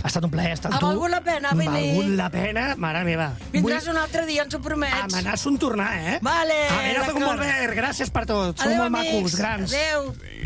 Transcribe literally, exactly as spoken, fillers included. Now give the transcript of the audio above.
estat un plaer estar amb Ha tu. valgut la pena venir. Ha valgut la pena, mare meva. Vindràs un altre dia, ens ho promets. Amenaço un tornar, eh? Vale, A veure, d'acord. molt bé, gràcies per tot. Sou Adéu, molt amics. macos, grans. Adéu.